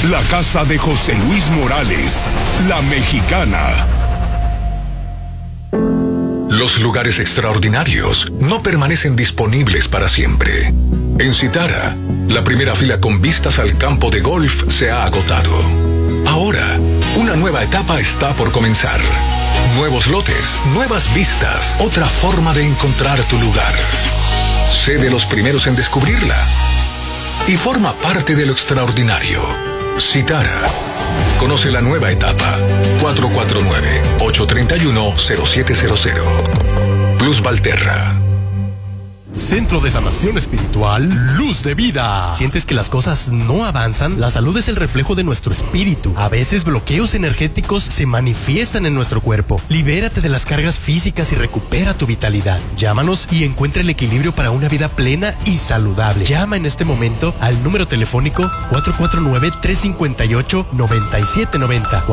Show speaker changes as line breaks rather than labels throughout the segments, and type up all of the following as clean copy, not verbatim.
La casa de José Luis Morales, La Mexicana.
Los lugares extraordinarios no permanecen disponibles para siempre. En Citara, la primera fila con vistas al campo de golf se ha agotado. Ahora, una nueva etapa está por comenzar. Nuevos lotes, nuevas vistas, otra forma de encontrar tu lugar. Sé de los primeros en descubrirla y forma parte de lo extraordinario. Citara. Conoce la nueva etapa. 449-831-0700. Plus Valterra.
Centro de Sanación Espiritual, Luz de Vida. ¿Sientes que las cosas no avanzan? La salud es el reflejo de nuestro espíritu. A veces bloqueos energéticos se manifiestan en nuestro cuerpo. Libérate de las cargas físicas y recupera tu vitalidad. Llámanos y encuentra el equilibrio para una vida plena y saludable. Llama en este momento al número telefónico 449-358-9790.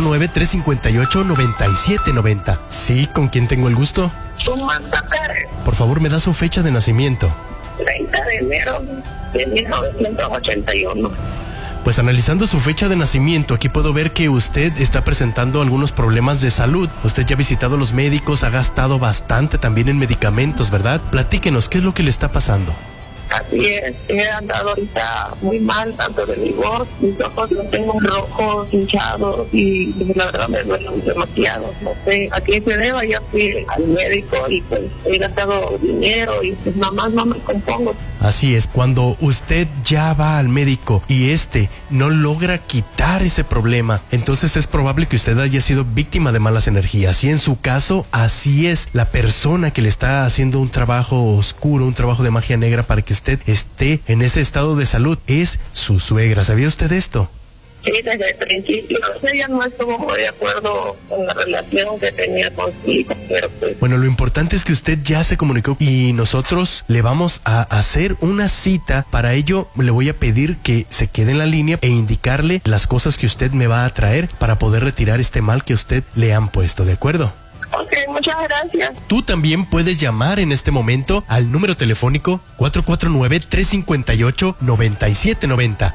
449-358-9790. ¿Sí? ¿Con quién tengo el gusto? Por favor, me da su fecha de nacimiento.
30 de enero de 1981.
Pues analizando su fecha de nacimiento, aquí puedo ver que usted está presentando algunos problemas de salud. Usted ya ha visitado a los médicos, ha gastado bastante también en medicamentos, ¿verdad? Platíquenos, ¿qué es lo que le está pasando?
Así es, he andado ahorita muy mal, tanto de mi voz, mis ojos los tengo rojos, hinchados y la verdad me duelen demasiado. No sé a qué se deba, ya fui al médico y pues he gastado dinero y pues nada más no me compongo.
Así es, cuando usted ya va al médico y no logra quitar ese problema, entonces es probable que usted haya sido víctima de malas energías. Y en su caso, así es, la persona que le está haciendo un trabajo oscuro, un trabajo de magia negra para que usted esté en ese estado de salud, es su suegra. ¿Sabía usted esto?
Sí, desde el principio. Ella no estuvo muy de acuerdo con la relación que tenía contigo, pero pues...
Bueno, lo importante es que usted ya se comunicó y nosotros le vamos a hacer una cita. Para ello, le voy a pedir que se quede en la línea e indicarle las cosas que usted me va a traer para poder retirar este mal que usted le han puesto, ¿de acuerdo?
Ok, muchas gracias.
Tú también puedes llamar en este momento al número telefónico 449-358-9790.